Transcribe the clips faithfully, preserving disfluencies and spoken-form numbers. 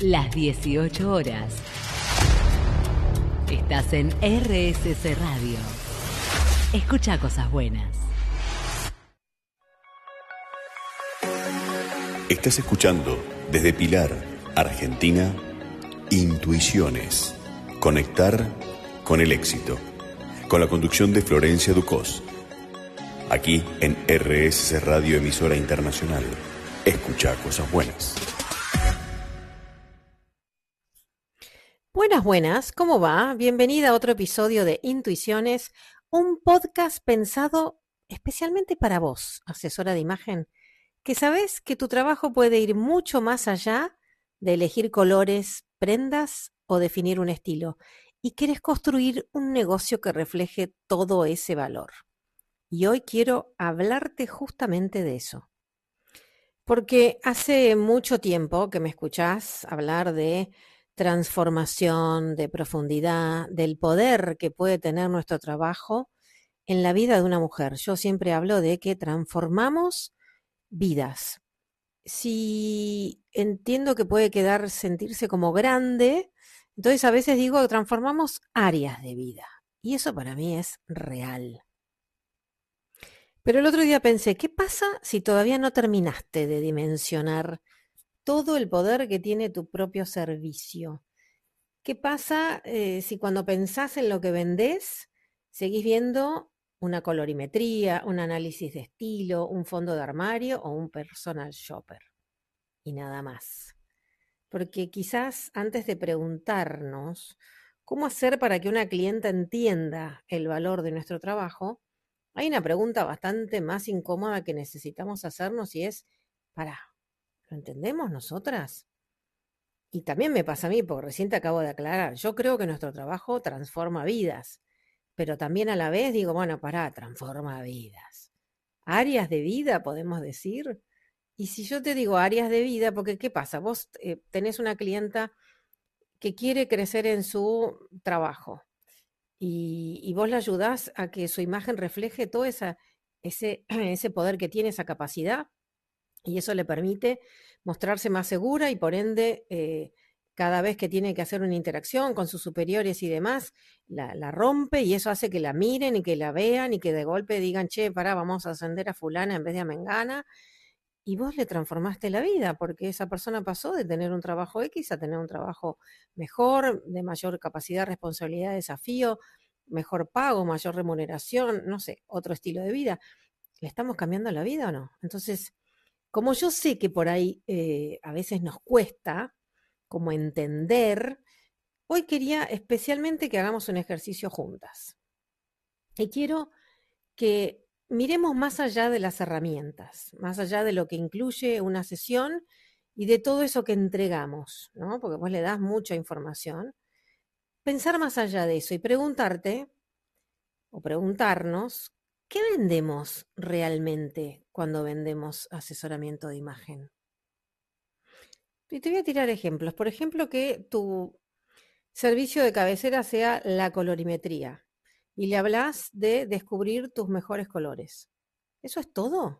Las dieciocho horas. Estás en R S C Radio. Escucha cosas buenas. Estás escuchando desde Pilar, Argentina, Intuiciones. Conectar con el éxito. Con la conducción de Florencia Ducós. Aquí en R S C Radio, emisora internacional. Escucha cosas buenas. Buenas, buenas, ¿cómo va? Bienvenida a otro episodio de Intuiciones, un podcast pensado especialmente para vos, asesora de imagen, que sabés que tu trabajo puede ir mucho más allá de elegir colores, prendas o definir un estilo, y querés construir un negocio que refleje todo ese valor. Y hoy quiero hablarte justamente de eso. Porque hace mucho tiempo que me escuchás hablar de transformación, de profundidad, del poder que puede tener nuestro trabajo en la vida de una mujer. Yo siempre hablo de que transformamos vidas. Si entiendo que puede quedar, sentirse como grande, entonces a veces digo, transformamos áreas de vida. Y eso para mí es real. Pero el otro día pensé, ¿qué pasa si todavía no terminaste de dimensionar todo el poder que tiene tu propio servicio? ¿Qué pasa eh, si cuando pensás en lo que vendés, seguís viendo una colorimetría, un análisis de estilo, un fondo de armario o un personal shopper? Y nada más. Porque quizás antes de preguntarnos cómo hacer para que una clienta entienda el valor de nuestro trabajo, hay una pregunta bastante más incómoda que necesitamos hacernos y es, ¿para? ¿Lo entendemos nosotras? Y también me pasa a mí, porque recién te acabo de aclarar, yo creo que nuestro trabajo transforma vidas, pero también a la vez digo, bueno, pará, transforma vidas. Áreas de vida, podemos decir. Y si yo te digo áreas de vida, porque ¿qué pasa? Vos eh, tenés una clienta que quiere crecer en su trabajo y, y vos la ayudás a que su imagen refleje todo esa, ese, ese poder que tiene, esa capacidad, y eso le permite mostrarse más segura y por ende, eh, cada vez que tiene que hacer una interacción con sus superiores y demás, la, la rompe y eso hace que la miren y que la vean y que de golpe digan, che, pará, vamos a ascender a fulana en vez de a mengana. Y vos le transformaste la vida porque esa persona pasó de tener un trabajo X a tener un trabajo mejor, de mayor capacidad, responsabilidad, desafío, mejor pago, mayor remuneración, no sé, otro estilo de vida. ¿Le estamos cambiando la vida o no? Entonces, como yo sé que por ahí eh, a veces nos cuesta como entender, hoy quería especialmente que hagamos un ejercicio juntas. Y quiero que miremos más allá de las herramientas, más allá de lo que incluye una sesión y de todo eso que entregamos, ¿no? Porque vos le das mucha información. Pensar más allá de eso y preguntarte o preguntarnos, ¿qué vendemos realmente cuando vendemos asesoramiento de imagen? Y te voy a tirar ejemplos. Por ejemplo, que tu servicio de cabecera sea la colorimetría y le hablas de descubrir tus mejores colores. ¿Eso es todo?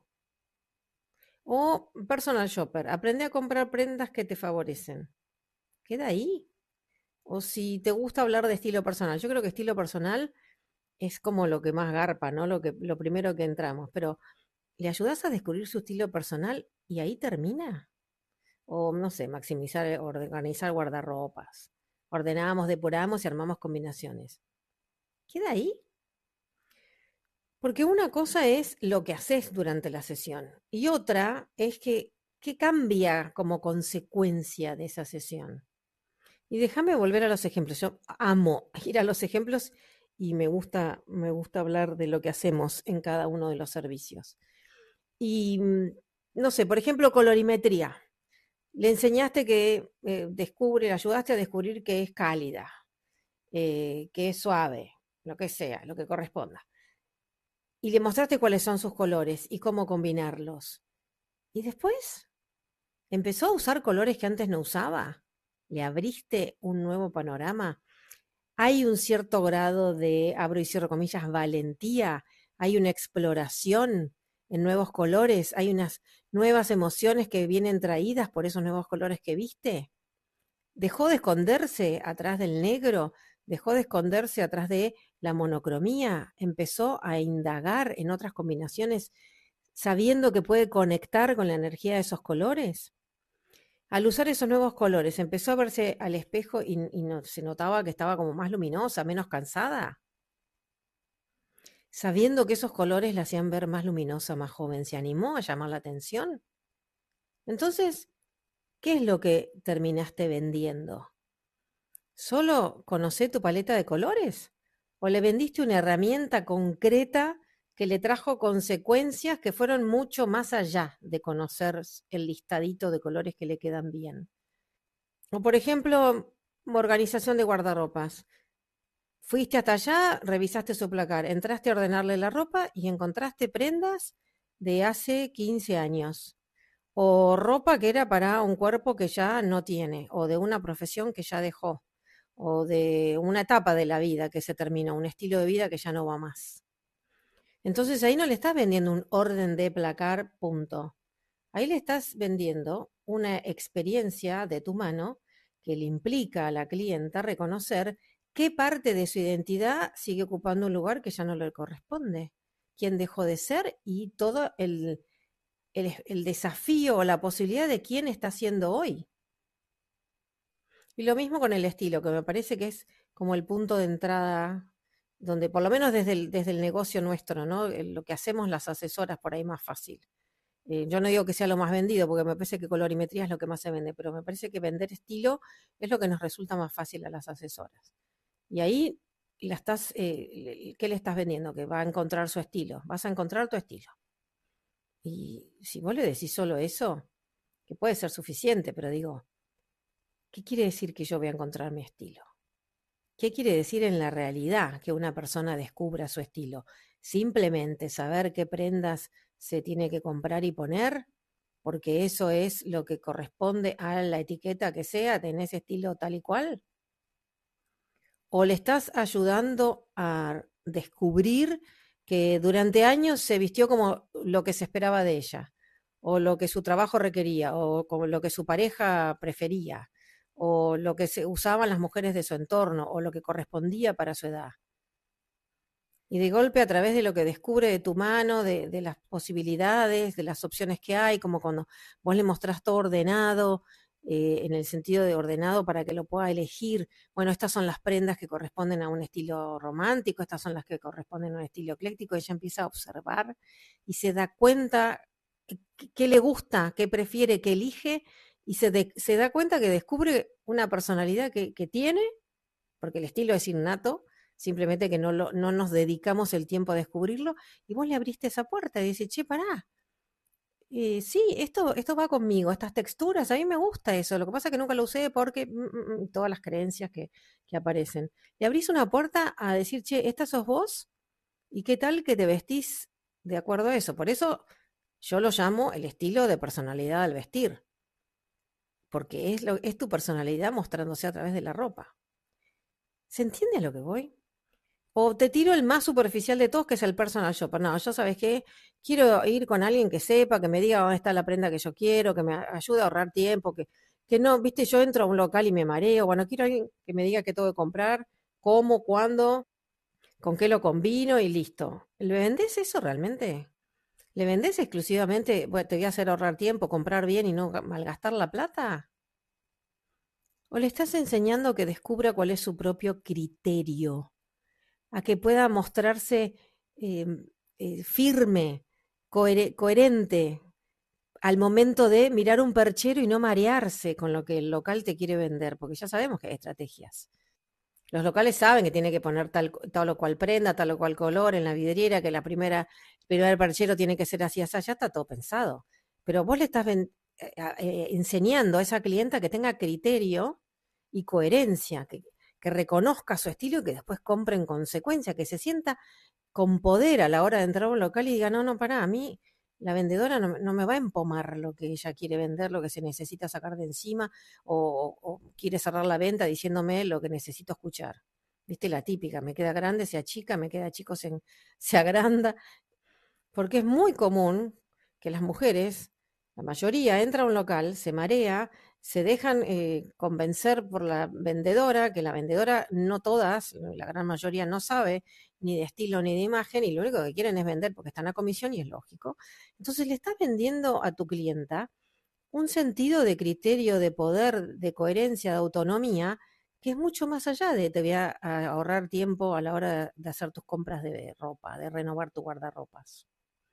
O personal shopper, aprende a comprar prendas que te favorecen. Queda ahí. O si te gusta hablar de estilo personal. Yo creo que estilo personal es como lo que más garpa, ¿no? Lo que, lo primero que entramos. Pero, ¿le ayudas a descubrir su estilo personal y ahí termina? O, no sé, maximizar, eh, organizar guardarropas. Ordenamos, depuramos y armamos combinaciones. ¿Queda ahí? Porque una cosa es lo que haces durante la sesión y otra es que qué cambia como consecuencia de esa sesión. Y déjame volver a los ejemplos. Yo amo ir a los ejemplos y me gusta, me gusta hablar de lo que hacemos en cada uno de los servicios. Y mm, no sé, por ejemplo, colorimetría. Le enseñaste que eh, descubre, le ayudaste a descubrir que es cálida, eh, que es suave, lo que sea, lo que corresponda. Y le mostraste cuáles son sus colores y cómo combinarlos. Y después empezó a usar colores que antes no usaba. Le abriste un nuevo panorama. Hay un cierto grado de, abro y cierro comillas, valentía. Hay una exploración en nuevos colores. Hay unas nuevas emociones que vienen traídas por esos nuevos colores que viste. dejó de esconderse atrás del negro, dejó de esconderse atrás de la monocromía, empezó a indagar en otras combinaciones sabiendo que puede conectar con la energía de esos colores. Al usar esos nuevos colores, empezó a verse al espejo y, y no, se notaba que estaba como más luminosa, menos cansada. Sabiendo que esos colores la hacían ver más luminosa, más joven, ¿se animó a llamar la atención? Entonces, ¿qué es lo que terminaste vendiendo? ¿Solo conocé tu paleta de colores? ¿O le vendiste una herramienta concreta que le trajo consecuencias que fueron mucho más allá de conocer el listadito de colores que le quedan bien? O por ejemplo, organización de guardarropas. Fuiste hasta allá, revisaste su placar, entraste a ordenarle la ropa y encontraste prendas de hace quince años. O ropa que era para un cuerpo que ya no tiene, o de una profesión que ya dejó, o de una etapa de la vida que se terminó, un estilo de vida que ya no va más. Entonces ahí no le estás vendiendo un orden de placar, punto. Ahí le estás vendiendo una experiencia de tu mano que le implica a la clienta reconocer qué parte de su identidad sigue ocupando un lugar que ya no le corresponde, quién dejó de ser y todo el, el, el desafío o la posibilidad de quién está siendo hoy. Y lo mismo con el estilo, que me parece que es como el punto de entrada, donde por lo menos desde el, desde el negocio nuestro, ¿no? Lo que hacemos las asesoras por ahí más fácil. Eh, yo no digo que sea lo más vendido, porque me parece que colorimetría es lo que más se vende, pero me parece que vender estilo es lo que nos resulta más fácil a las asesoras. Y ahí la estás, eh, ¿qué le estás vendiendo? Que va a encontrar su estilo, vas a encontrar tu estilo. Y si vos le decís solo eso, que puede ser suficiente, pero digo, ¿qué quiere decir que yo voy a encontrar mi estilo? ¿Qué quiere decir en la realidad que una persona descubra su estilo? Simplemente saber qué prendas se tiene que comprar y poner, porque eso es lo que corresponde a la etiqueta que sea, tenés estilo tal y cual. ¿O le estás ayudando a descubrir que durante años se vistió como lo que se esperaba de ella, o lo que su trabajo requería, o como lo que su pareja prefería, o lo que se usaban las mujeres de su entorno, o lo que correspondía para su edad? Y de golpe, a través de lo que descubre de tu mano, de, de las posibilidades, de las opciones que hay, como cuando vos le mostrás todo ordenado, eh, en el sentido de ordenado para que lo pueda elegir. Bueno, estas son las prendas que corresponden a un estilo romántico, estas son las que corresponden a un estilo ecléctico. Ella empieza a observar y se da cuenta qué le gusta, qué prefiere, qué elige, y se, de, se da cuenta que descubre una personalidad que, que tiene, porque el estilo es innato, simplemente que no, lo, no nos dedicamos el tiempo a descubrirlo, y vos le abriste esa puerta y dices, che, pará, eh, sí, esto, esto va conmigo, estas texturas, a mí me gusta eso, lo que pasa es que nunca lo usé porque mm, mm, todas las creencias que, que aparecen. Le abrís una puerta a decir, che, ¿esta sos vos? ¿Y qué tal que te vestís de acuerdo a eso? Por eso yo lo llamo el estilo de personalidad al vestir, porque es, lo, es tu personalidad mostrándose a través de la ropa. ¿Se entiende a lo que voy? O te tiro el más superficial de todos, que es el personal shopper. No, yo sabes qué, quiero ir con alguien que sepa, que me diga dónde está la prenda que yo quiero, que me ayude a ahorrar tiempo, que, que no, viste, yo entro a un local y me mareo. Bueno, quiero alguien que me diga qué tengo que comprar, cómo, cuándo, con qué lo combino y listo. ¿Le vendés eso realmente? ¿Le vendés exclusivamente, bueno, te voy a hacer ahorrar tiempo, comprar bien y no malgastar la plata? ¿O le estás enseñando que descubra cuál es su propio criterio? A que pueda mostrarse eh, eh, firme, coher coherente al momento de mirar un perchero y no marearse con lo que el local te quiere vender, porque ya sabemos que hay estrategias. Los locales saben que tiene que poner tal, tal o cual prenda, tal o cual color en la vidriera, que la primera, el primer perchero tiene que ser así, así, ya está todo pensado. Pero vos le estás ven, eh, eh, enseñando a esa clienta que tenga criterio y coherencia, que, que reconozca su estilo y que después compre en consecuencia, que se sienta con poder a la hora de entrar a un local y diga, no, no, pará, a mí la vendedora no, no me va a empomar lo que ella quiere vender, lo que se necesita sacar de encima, o, o quiere cerrar la venta diciéndome lo que necesito escuchar. Viste la típica, me queda grande, se achica, me queda chico, se, se agranda, porque es muy común que las mujeres La mayoría entra a un local, se marea, se dejan eh, convencer por la vendedora, que la vendedora, no todas, la gran mayoría no sabe ni de estilo ni de imagen, y lo único que quieren es vender porque están a comisión y es lógico. Entonces le estás vendiendo a tu clienta un sentido de criterio, de poder, de coherencia, de autonomía, que es mucho más allá de te voy a, a ahorrar tiempo a la hora de, de hacer tus compras de ropa, de renovar tu guardarropas.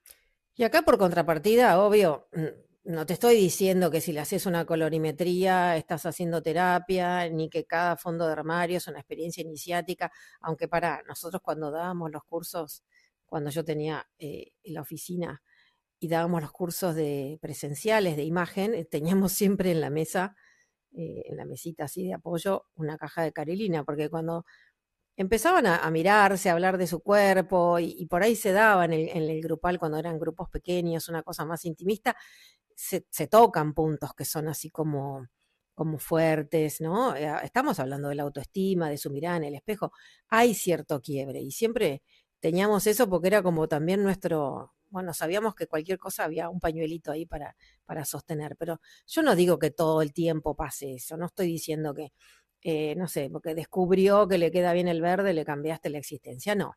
Y acá por contrapartida, obvio, no te estoy diciendo que si le haces una colorimetría estás haciendo terapia, ni que cada fondo de armario es una experiencia iniciática, aunque para nosotros cuando dábamos los cursos, cuando yo tenía eh, la oficina y dábamos los cursos de presenciales de imagen, eh, teníamos siempre en la mesa, eh, en la mesita así de apoyo, una caja de Carolina, porque cuando empezaban a, a mirarse, a hablar de su cuerpo, y, y por ahí se daba en el, en el grupal, cuando eran grupos pequeños, una cosa más intimista, se, se tocan puntos que son así como, como fuertes, ¿no? Eh, Estamos hablando de la autoestima, de su mirada en el espejo. Hay cierto quiebre y siempre teníamos eso porque era como también nuestro, bueno, sabíamos que cualquier cosa había un pañuelito ahí para, para sostener, pero yo no digo que todo el tiempo pase eso, no estoy diciendo que, eh, no sé, porque descubrió que le queda bien el verde, le cambiaste la existencia. No,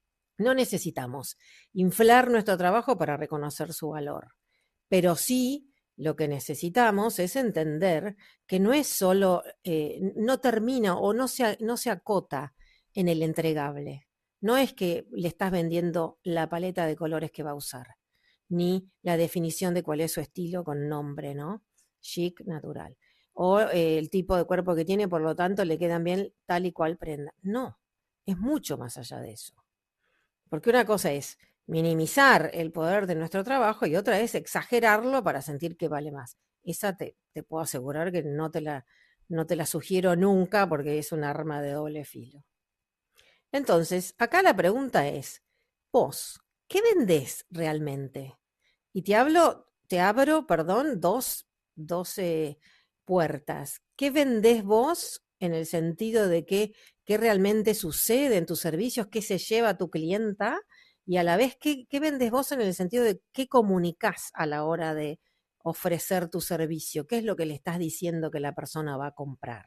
no necesitamos inflar nuestro trabajo para reconocer su valor, pero sí lo que necesitamos es entender que no es solo, eh, no termina o no se, no se acota en el entregable. No es que le estás vendiendo la paleta de colores que va a usar, ni la definición de cuál es su estilo con nombre, ¿no? Chic, natural. O eh, el tipo de cuerpo que tiene, por lo tanto, le quedan bien tal y cual prenda. No, es mucho más allá de eso. Porque una cosa es minimizar el poder de nuestro trabajo y otra es exagerarlo para sentir que vale más. Esa te, te puedo asegurar que no te, la, no te la sugiero nunca porque es un arma de doble filo. Entonces, acá la pregunta es, vos, ¿qué vendés realmente? Y te hablo, te abro, perdón, dos, dos eh, puertas. ¿Qué vendés vos en el sentido de que, qué realmente sucede en tus servicios, qué se lleva tu clienta? Y a la vez, ¿qué, qué vendés vos en el sentido de qué comunicás a la hora de ofrecer tu servicio? ¿Qué es lo que le estás diciendo que la persona va a comprar?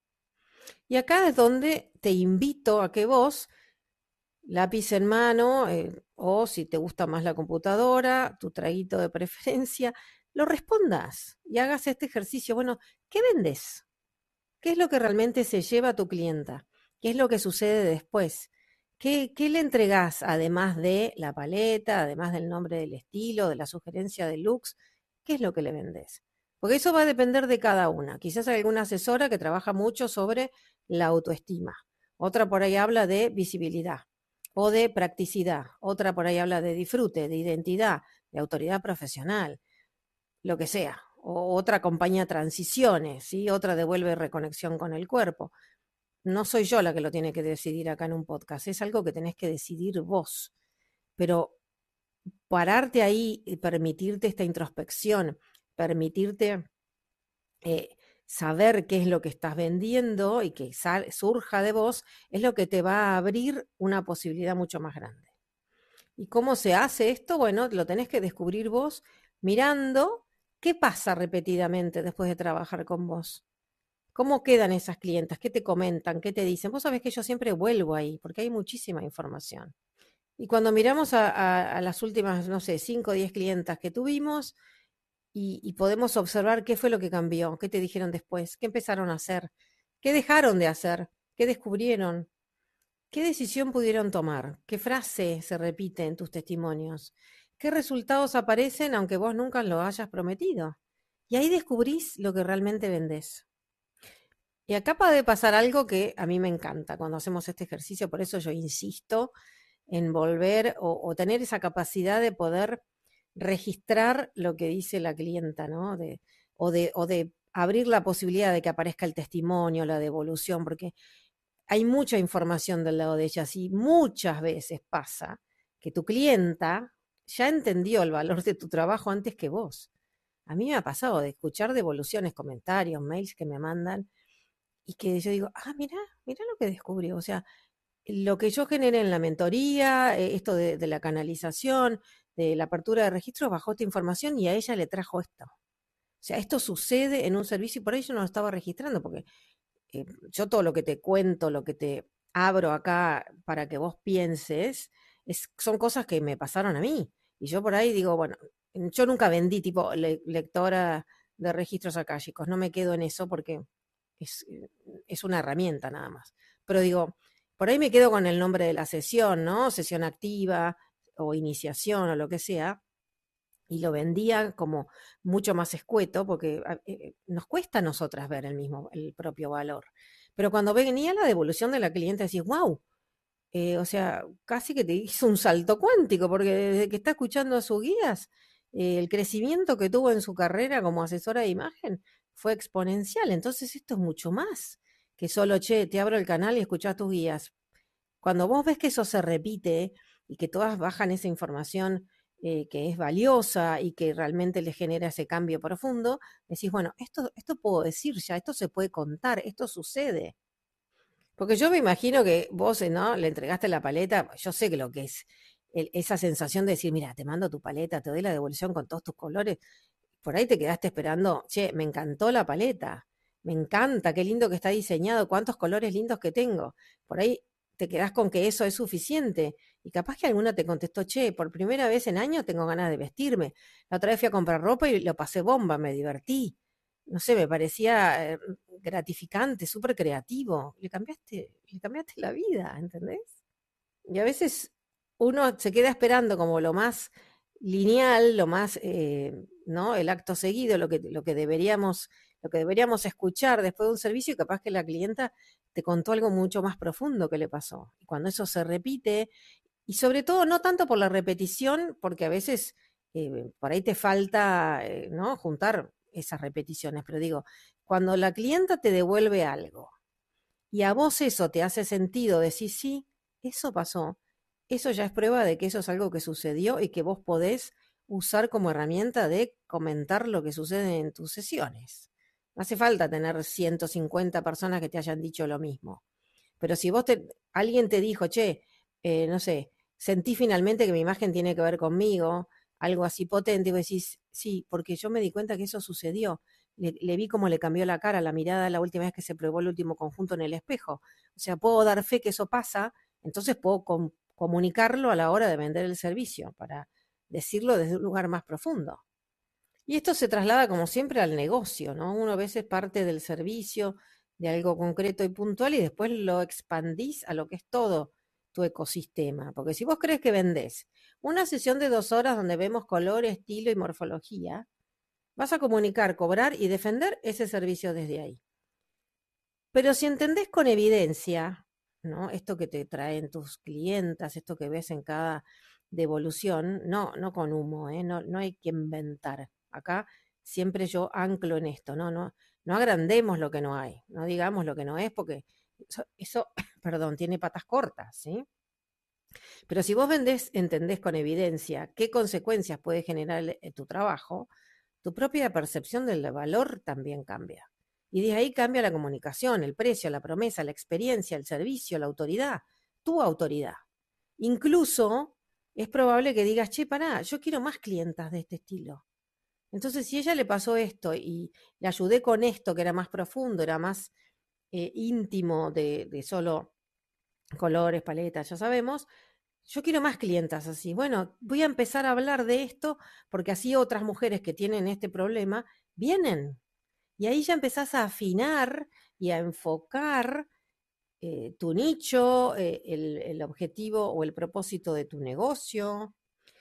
Y acá es donde te invito a que vos, lápiz en mano, eh, o si te gusta más la computadora, tu traguito de preferencia, lo respondas y hagas este ejercicio. Bueno, ¿qué vendes? ¿Qué es lo que realmente se lleva a tu clienta? ¿Qué es lo que sucede después? ¿Qué, qué le entregás además de la paleta, además del nombre del estilo, de la sugerencia de looks? ¿Qué es lo que le vendés? Porque eso va a depender de cada una. Quizás hay alguna asesora que trabaja mucho sobre la autoestima. Otra por ahí habla de visibilidad o de practicidad. Otra por ahí habla de disfrute, de identidad, de autoridad profesional, lo que sea. O otra acompaña transiciones, ¿sí? Otra devuelve reconexión con el cuerpo. No soy yo la que lo tiene que decidir acá en un podcast, es algo que tenés que decidir vos. Pero pararte ahí y permitirte esta introspección, permitirte eh, saber qué es lo que estás vendiendo y que sal, surja de vos, es lo que te va a abrir una posibilidad mucho más grande. ¿Y cómo se hace esto? Bueno, lo tenés que descubrir vos mirando qué pasa repetidamente después de trabajar con vos. ¿Cómo quedan esas clientas? ¿Qué te comentan? ¿Qué te dicen? Vos sabés que yo siempre vuelvo ahí porque hay muchísima información. Y cuando miramos a, a, a las últimas, no sé, cinco o diez clientas que tuvimos y, y podemos observar qué fue lo que cambió, qué te dijeron después, qué empezaron a hacer, qué dejaron de hacer, qué descubrieron, qué decisión pudieron tomar, qué frase se repite en tus testimonios, qué resultados aparecen aunque vos nunca lo hayas prometido. Y ahí descubrís lo que realmente vendés. Y acá puede pasar algo que a mí me encanta cuando hacemos este ejercicio, por eso yo insisto en volver o, o tener esa capacidad de poder registrar lo que dice la clienta, ¿no? De, o, de, o de abrir la posibilidad de que aparezca el testimonio, la devolución, porque hay mucha información del lado de ellas y muchas veces pasa que tu clienta ya entendió el valor de tu trabajo antes que vos. A mí me ha pasado de escuchar devoluciones, comentarios, mails que me mandan y que yo digo, ah, mira, mira lo que descubrió. O sea, lo que yo generé en la mentoría, eh, esto de, de la canalización, de la apertura de registros bajó esta información y a ella le trajo esto. O sea, esto sucede en un servicio y por ahí yo no lo estaba registrando, porque eh, yo todo lo que te cuento, lo que te abro acá para que vos pienses, es, son cosas que me pasaron a mí. Y yo por ahí digo, bueno, yo nunca vendí tipo le, lectora de registros akáshicos, no me quedo en eso porque es, es una herramienta nada más. Pero digo, por ahí me quedo con el nombre de la sesión, ¿no? Sesión activa o iniciación o lo que sea. Y lo vendía como mucho más escueto, porque eh, nos cuesta a nosotras ver el mismo, el propio valor. Pero cuando venía la devolución de la cliente, decís, wow, eh, o sea, casi que te hizo un salto cuántico, porque desde que está escuchando a sus guías, eh, el crecimiento que tuvo en su carrera como asesora de imagen fue exponencial. Entonces esto es mucho más que solo, che, te abro el canal y escuchás tus guías. Cuando vos ves que eso se repite y que todas bajan esa información eh, que es valiosa y que realmente les genera ese cambio profundo, decís, bueno, esto, esto puedo decir ya, esto se puede contar, esto sucede. Porque yo me imagino que vos, ¿no? Le entregaste la paleta, yo sé que lo que es el, esa sensación de decir, mira, te mando tu paleta, te doy la devolución con todos tus colores, por ahí te quedaste esperando, che, me encantó la paleta, me encanta, qué lindo que está diseñado, cuántos colores lindos que tengo. Por ahí te quedás con que eso es suficiente. Y capaz que alguna te contestó, che, por primera vez en años tengo ganas de vestirme. La otra vez fui a comprar ropa y lo pasé bomba, me divertí. No sé, me parecía eh, gratificante, súper creativo. Le cambiaste, le cambiaste la vida, ¿entendés? Y a veces uno se queda esperando como lo más lineal, lo más, eh, ¿no? El acto seguido, lo que, lo que deberíamos, lo que deberíamos escuchar después de un servicio, y capaz que la clienta te contó algo mucho más profundo que le pasó. Y cuando eso se repite, y sobre todo no tanto por la repetición, porque a veces eh, por ahí te falta, eh, ¿no? Juntar esas repeticiones, pero digo, cuando la clienta te devuelve algo y a vos eso te hace sentido, decís, sí, eso pasó, eso ya es prueba de que eso es algo que sucedió y que vos podés usar como herramienta de comentar lo que sucede en tus sesiones. No hace falta tener ciento cincuenta personas que te hayan dicho lo mismo. Pero si vos te, alguien te dijo, che, eh, no sé, sentí finalmente que mi imagen tiene que ver conmigo, algo así potente, y vos decís, sí, porque yo me di cuenta que eso sucedió. Le, le vi cómo le cambió la cara, la mirada la última vez que se probó el último conjunto en el espejo. O sea, puedo dar fe que eso pasa, entonces puedo com comunicarlo a la hora de vender el servicio, para decirlo desde un lugar más profundo. Y esto se traslada, como siempre, al negocio, ¿no? Uno a veces parte del servicio, de algo concreto y puntual, y después lo expandís a lo que es todo tu ecosistema. Porque si vos crees que vendés una sesión de dos horas donde vemos color, estilo y morfología, vas a comunicar, cobrar y defender ese servicio desde ahí. Pero si entendés con evidencia, ¿no? Esto que te traen tus clientas, esto que ves en cada devolución, no, no con humo, ¿eh? no, no hay que inventar. Acá siempre yo anclo en esto, ¿no? No, no agrandemos lo que no hay, no digamos lo que no es, porque eso, eso perdón, tiene patas cortas, ¿sí? Pero si vos vendés, entendés con evidencia qué consecuencias puede generar eh, tu trabajo, tu propia percepción del valor también cambia. Y de ahí cambia la comunicación, el precio, la promesa, la experiencia, el servicio, la autoridad, tu autoridad. Incluso es probable que digas, che, pará, yo quiero más clientas de este estilo. Entonces, si a ella le pasó esto y le ayudé con esto, que era más profundo, era más eh, íntimo de, de solo colores, paletas, ya sabemos, yo quiero más clientas así. Bueno, voy a empezar a hablar de esto porque así otras mujeres que tienen este problema vienen. Y ahí ya empezás a afinar y a enfocar eh, tu nicho, eh, el, el objetivo o el propósito de tu negocio.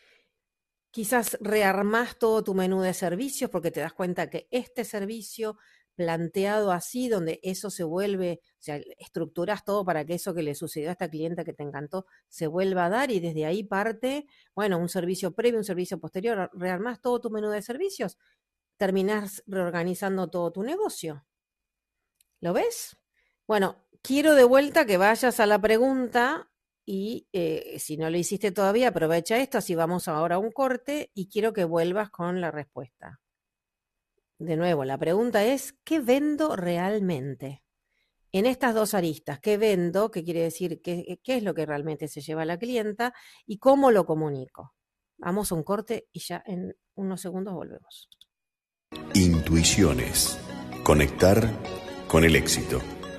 Quizás rearmás todo tu menú de servicios porque te das cuenta que este servicio planteado así, donde eso se vuelve, o sea, estructuras todo para que eso que le sucedió a esta clienta que te encantó se vuelva a dar, y desde ahí parte, bueno, un servicio previo, un servicio posterior, rearmás todo tu menú de servicios, terminás reorganizando todo tu negocio. ¿Lo ves? Bueno, quiero de vuelta que vayas a la pregunta. Y eh, si no lo hiciste todavía, aprovecha esto, así vamos ahora a un corte y quiero que vuelvas con la respuesta. De nuevo, la pregunta es, ¿qué vendo realmente? En estas dos aristas, ¿qué vendo? ¿Qué quiere decir? ¿Qué, qué es lo que realmente se lleva a la clienta? ¿Y cómo lo comunico? Vamos a un corte y ya en unos segundos volvemos. Intuiciones. Conectar con el éxito.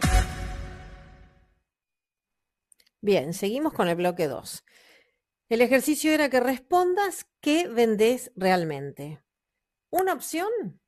Bien, seguimos con el bloque dos. El ejercicio era que respondas qué vendés realmente. Una opción,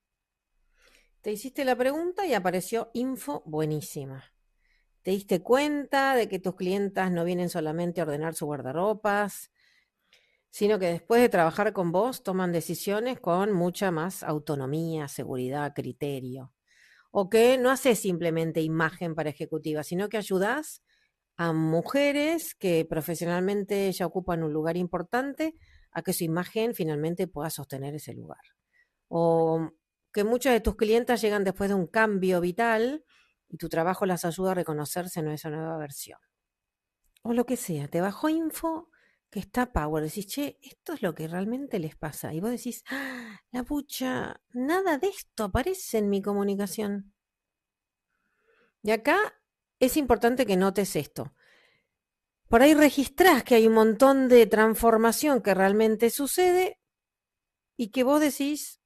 te hiciste la pregunta y apareció info buenísima. Te diste cuenta de que tus clientas no vienen solamente a ordenar su guardarropas, sino que después de trabajar con vos toman decisiones con mucha más autonomía, seguridad, criterio. O que no haces simplemente imagen para ejecutivas, sino que ayudás a mujeres que profesionalmente ya ocupan un lugar importante a que su imagen finalmente pueda sostener ese lugar. O que muchas de tus clientas llegan después de un cambio vital y tu trabajo las ayuda a reconocerse en esa nueva versión. O lo que sea, te bajó info que está power, decís, che, esto es lo que realmente les pasa. Y vos decís, ah, la pucha, nada de esto aparece en mi comunicación. Y acá es importante que notes esto. Por ahí registrás que hay un montón de transformación que realmente sucede y que vos decís,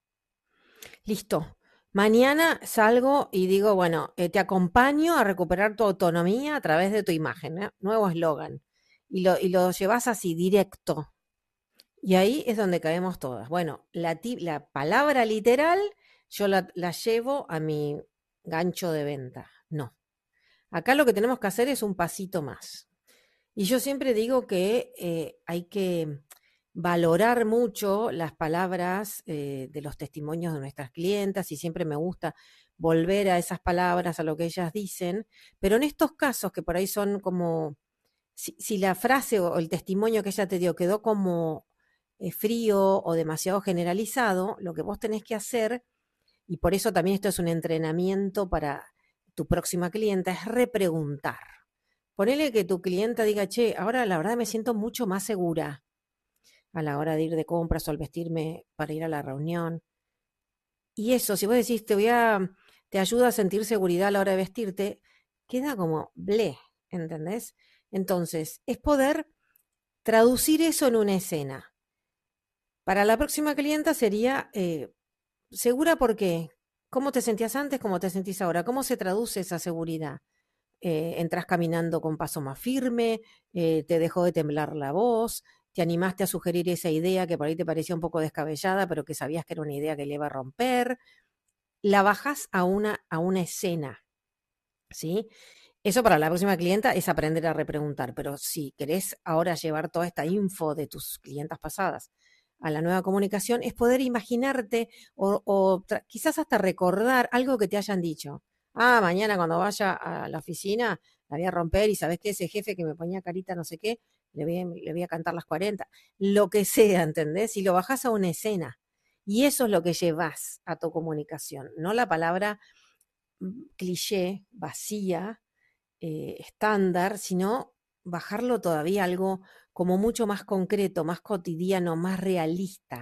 listo, mañana salgo y digo, bueno, eh, te acompaño a recuperar tu autonomía a través de tu imagen, ¿eh? Nuevo eslogan. Y lo, y lo llevas así, directo. Y ahí es donde caemos todas. Bueno, la, la palabra literal yo la, la llevo a mi gancho de venta. No. Acá lo que tenemos que hacer es un pasito más. Y yo siempre digo que eh, hay que valorar mucho las palabras eh, de los testimonios de nuestras clientas y siempre me gusta volver a esas palabras, a lo que ellas dicen, pero en estos casos que por ahí son como, si, si la frase o el testimonio que ella te dio quedó como eh, frío o demasiado generalizado, lo que vos tenés que hacer, y por eso también esto es un entrenamiento para tu próxima clienta, es repreguntar. Ponele que tu clienta diga, che, ahora la verdad me siento mucho más segura a la hora de ir de compras o al vestirme para ir a la reunión. Y eso, si vos decís, te voy a, te ayuda a sentir seguridad a la hora de vestirte, queda como ble, ¿entendés? Entonces, es poder traducir eso en una escena. Para la próxima clienta sería, eh, ¿segura por qué? ¿Cómo te sentías antes? ¿Cómo te sentís ahora? ¿Cómo se traduce esa seguridad? Eh, entras caminando con paso más firme, eh, te dejó de temblar la voz, te animaste a sugerir esa idea que por ahí te parecía un poco descabellada, pero que sabías que era una idea que le iba a romper. La bajas a una, a una escena, ¿sí? Eso para la próxima clienta es aprender a repreguntar, pero si querés ahora llevar toda esta info de tus clientas pasadas a la nueva comunicación, es poder imaginarte o, o quizás hasta recordar algo que te hayan dicho. Ah, mañana cuando vaya a la oficina la voy a romper y sabes que ese jefe que me ponía carita no sé qué, le voy, a, le voy a cantar las cuarenta. Lo que sea, ¿entendés? Si lo bajás a una escena. Y eso es lo que llevas a tu comunicación, no la palabra cliché, vacía, eh, estándar, sino bajarlo todavía a algo como mucho más concreto, más cotidiano, más realista.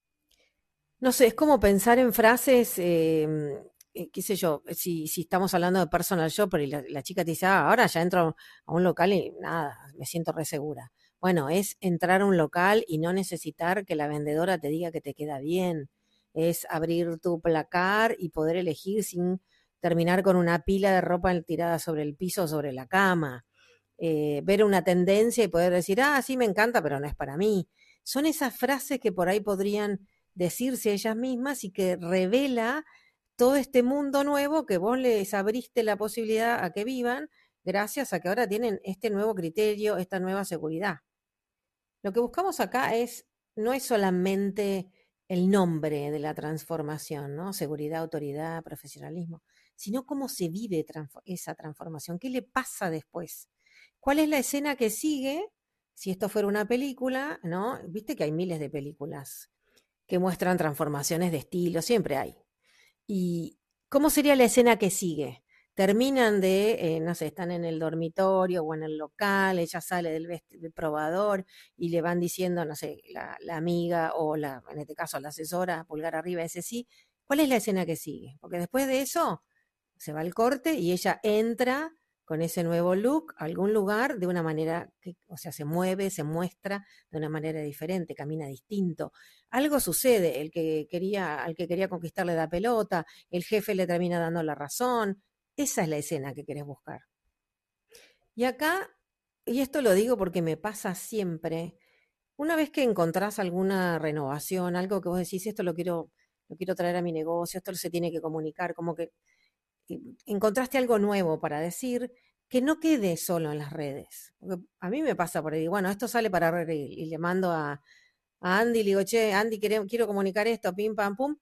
No sé, es como pensar en frases, eh, eh, qué sé yo, si, si estamos hablando de personal shopper y la, la chica te dice, ah, ahora ya entro a un local y nada, me siento re segura. Bueno, es entrar a un local y no necesitar que la vendedora te diga que te queda bien. Es abrir tu placar y poder elegir sin terminar con una pila de ropa tirada sobre el piso o sobre la cama. Eh, ver una tendencia y poder decir, ah, sí, me encanta, pero no es para mí. Son esas frases que por ahí podrían decirse ellas mismas y que revela todo este mundo nuevo que vos les abriste la posibilidad a que vivan gracias a que ahora tienen este nuevo criterio, esta nueva seguridad. Lo que buscamos acá es, no es solamente el nombre de la transformación, ¿no? Seguridad, autoridad, profesionalismo, sino cómo se vive esa transformación, qué le pasa después, cuál es la escena que sigue, si esto fuera una película, ¿no? Viste que hay miles de películas que muestran transformaciones de estilo, siempre hay. ¿Y cómo sería la escena que sigue? Terminan de, eh, no sé, están en el dormitorio o en el local, ella sale del, del probador y le van diciendo, no sé, la, la amiga o la, en este caso la asesora, pulgar arriba, ese sí. ¿Cuál es la escena que sigue? Porque después de eso se va el corte y ella entra con ese nuevo look a algún lugar de una manera, que, o sea, se mueve, se muestra de una manera diferente, camina distinto. Algo sucede, el que quería, al que quería conquistarle la pelota, el jefe le termina dando la razón. Esa es la escena que querés buscar. Y acá, y esto lo digo porque me pasa siempre, una vez que encontrás alguna renovación, algo que vos decís, esto lo quiero, lo quiero traer a mi negocio, esto se tiene que comunicar, como que encontraste algo nuevo para decir, que no quede solo en las redes. Porque a mí me pasa por ahí, bueno, esto sale para Reel y le mando a, a Andy, le digo, che, Andy, quiero, quiero comunicar esto, pim, pam, pum.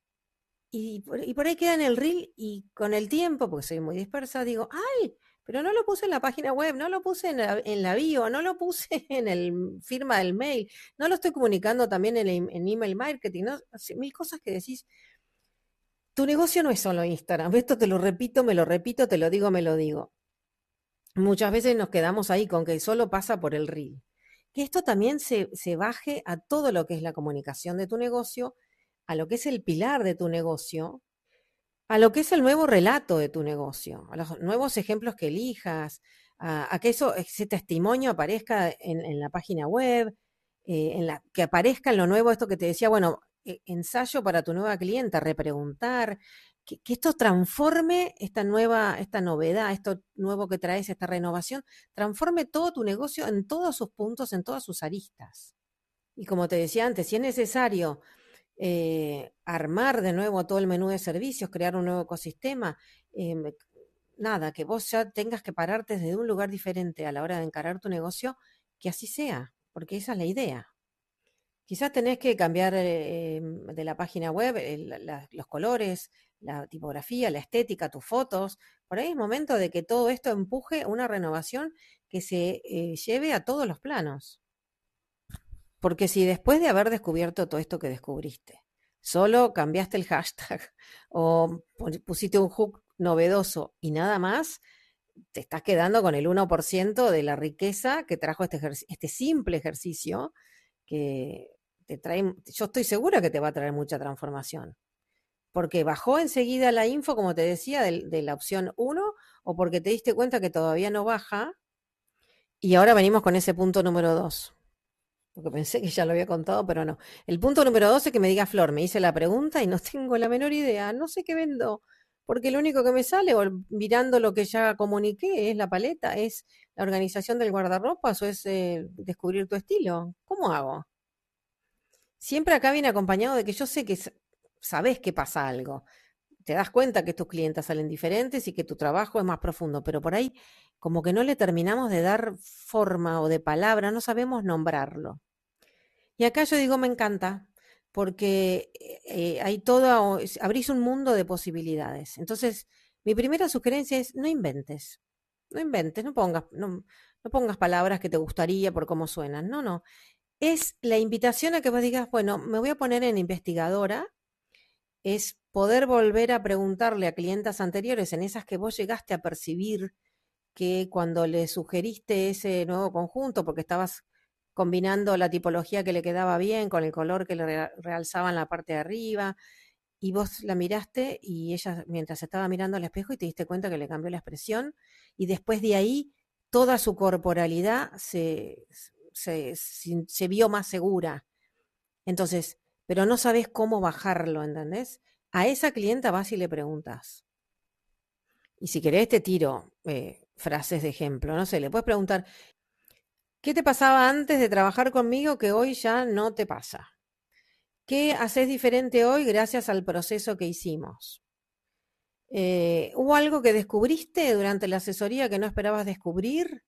Y por, y por ahí queda en el reel y con el tiempo, porque soy muy dispersa, digo, ay, pero no lo puse en la página web, no lo puse en la, en la bio, no lo puse en el firma del mail, no lo estoy comunicando también en, el, en email marketing, ¿no? Mil cosas que decís. Tu negocio no es solo Instagram, esto te lo repito, me lo repito, te lo digo, me lo digo. Muchas veces nos quedamos ahí con que solo pasa por el reel. Que esto también se, se baje a todo lo que es la comunicación de tu negocio, a lo que es el pilar de tu negocio, a lo que es el nuevo relato de tu negocio, a los nuevos ejemplos que elijas, a, a que eso, ese testimonio aparezca en, en la página web, eh, en la, que aparezca en lo nuevo, esto que te decía, bueno, eh, ensayo para tu nueva clienta, repreguntar, que, que esto transforme esta nueva, esta novedad, esto nuevo que traes, esta renovación, transforme todo tu negocio en todos sus puntos, en todas sus aristas. Y como te decía antes, si es necesario eh, armar de nuevo todo el menú de servicios, crear un nuevo ecosistema, eh, nada, que vos ya tengas que pararte desde un lugar diferente a la hora de encarar tu negocio, que así sea, porque esa es la idea. Quizás tenés que cambiar eh, de la página web el, la, los colores, la tipografía, la estética, tus fotos. Por ahí es momento de que todo esto empuje una renovación que se eh, lleve a todos los planos. Porque si después de haber descubierto todo esto que descubriste, solo cambiaste el hashtag o pusiste un hook novedoso y nada más, te estás quedando con el uno por ciento de la riqueza que trajo este, este simple ejercicio que te trae, yo estoy segura que te va a traer mucha transformación. Porque bajó enseguida la info, como te decía, de, de la opción uno, o porque te diste cuenta que todavía no baja, y ahora venimos con ese punto número dos. Porque pensé que ya lo había contado, pero no. El punto número dos es que me diga, Flor, me hice la pregunta y no tengo la menor idea, no sé qué vendo, porque lo único que me sale, mirando lo que ya comuniqué, es la paleta, es la organización del guardarropas o es eh, descubrir tu estilo. ¿Cómo hago? Siempre acá viene acompañado de que yo sé que sabés que pasa algo. Te das cuenta que tus clientes salen diferentes y que tu trabajo es más profundo, pero por ahí como que no le terminamos de dar forma o de palabra, no sabemos nombrarlo. Y acá yo digo, me encanta, porque eh, hay todo, abrís un mundo de posibilidades. Entonces, mi primera sugerencia es no inventes, no inventes, no pongas, no, no pongas palabras que te gustaría por cómo suenan, no, no. Es la invitación a que vos digas, bueno, me voy a poner en investigadora, es poder volver a preguntarle a clientas anteriores, en esas que vos llegaste a percibir que cuando le sugeriste ese nuevo conjunto, porque estabas combinando la tipología que le quedaba bien con el color que le realzaba en la parte de arriba, y vos la miraste y ella mientras estaba mirando al espejo y te diste cuenta que le cambió la expresión, y después de ahí toda su corporalidad se, se, se, se vio más segura. Entonces, pero no sabes cómo bajarlo, ¿entendés? A esa clienta vas y le preguntas. Y si querés te tiro eh, frases de ejemplo, no sé, le puedes preguntar, ¿qué te pasaba antes de trabajar conmigo que hoy ya no te pasa? ¿Qué haces diferente hoy gracias al proceso que hicimos? Eh, ¿Hubo algo que descubriste durante la asesoría que no esperabas descubrir?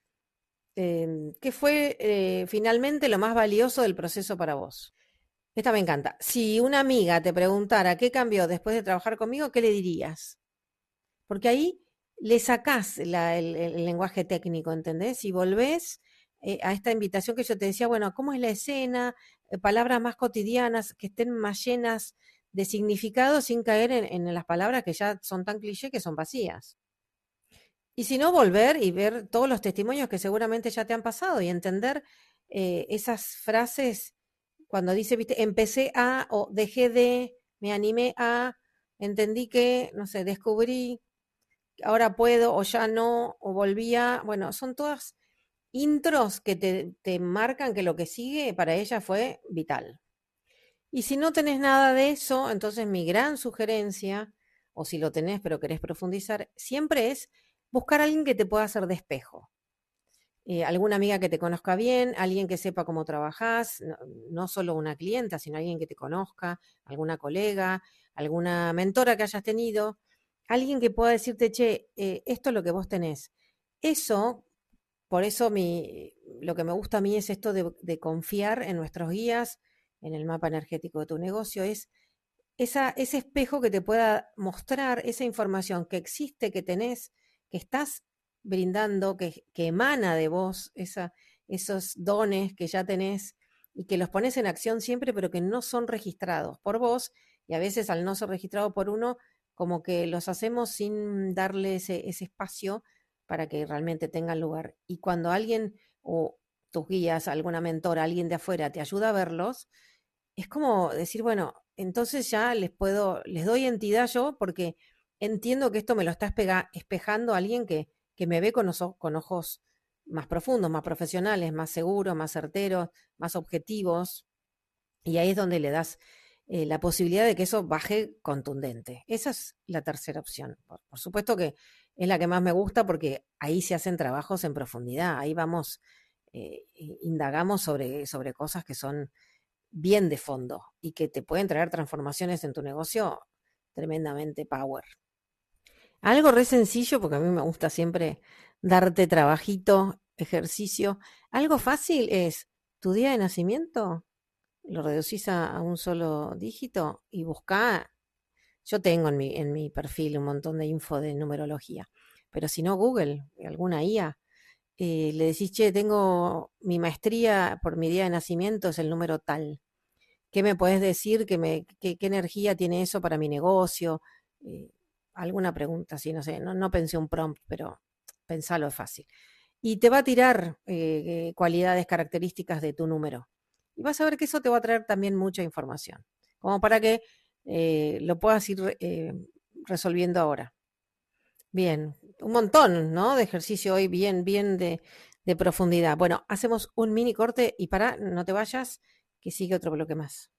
Eh, ¿Qué fue eh, finalmente lo más valioso del proceso para vos? Esta me encanta. Si una amiga te preguntara qué cambió después de trabajar conmigo, ¿qué le dirías? Porque ahí le sacás la, el, el lenguaje técnico, ¿entendés? Y volvés eh, a esta invitación que yo te decía, bueno, ¿cómo es la escena? Eh, palabras más cotidianas, que estén más llenas de significado sin caer en, en las palabras que ya son tan cliché que son vacías. Y si no, volver y ver todos los testimonios que seguramente ya te han pasado y entender eh, esas frases cuando dice, viste, empecé a o dejé de, me animé a, entendí que, no sé, descubrí. ahora puedo o ya no, o volvía. Bueno, son todas intros que te, te marcan que lo que sigue para ella fue vital. Y si no tenés nada de eso, entonces mi gran sugerencia, o si lo tenés pero querés profundizar, siempre es buscar a alguien que te pueda hacer de espejo. Eh, alguna amiga que te conozca bien, alguien que sepa cómo trabajás, no, no solo una clienta, sino alguien que te conozca, alguna colega, alguna mentora que hayas tenido, alguien que pueda decirte, che, eh, esto es lo que vos tenés. Eso, por eso mi, lo que me gusta a mí es esto de, de confiar en nuestros guías, en el mapa energético de tu negocio, es esa, ese espejo que te pueda mostrar esa información que existe, que tenés, que estás brindando, que, que emana de vos, esa, esos dones que ya tenés y que los pones en acción siempre, pero que no son registrados por vos, y a veces al no ser registrado por uno, como que los hacemos sin darle ese, ese espacio para que realmente tengan lugar. Y cuando alguien o tus guías, alguna mentora, alguien de afuera te ayuda a verlos, es como decir, bueno, entonces ya les puedo, les doy entidad yo porque entiendo que esto me lo está espega- espejando alguien que, que me ve con, oso- con ojos más profundos, más profesionales, más seguros, más certeros, más objetivos. Y ahí es donde le das eh, la posibilidad de que eso baje contundente. Esa es la tercera opción. Por, por supuesto que es la que más me gusta porque ahí se hacen trabajos en profundidad. Ahí vamos, eh, indagamos sobre, sobre cosas que son bien de fondo y que te pueden traer transformaciones en tu negocio tremendamente power. Algo re sencillo, porque a mí me gusta siempre darte trabajito, ejercicio. Algo fácil es tu día de nacimiento, lo reducís a, a un solo dígito y buscá. Yo tengo en mi, en mi perfil un montón de info de numerología, pero si no, Google, alguna I A, eh, le decís, che, tengo mi maestría por mi día de nacimiento, es el número tal. ¿Qué me puedes decir? ¿Qué, me, qué, qué energía tiene eso para mi negocio? Eh, alguna pregunta, sí, no sé, no, no pensé un prompt, pero pensarlo es fácil. Y te va a tirar eh, cualidades, características de tu número. Y vas a ver que eso te va a traer también mucha información, como para que eh, lo puedas ir eh, resolviendo ahora. Bien, un montón, ¿no? De ejercicio hoy, bien, bien de, de profundidad. Bueno, hacemos un mini corte y para, no te vayas, que sigue otro bloque más.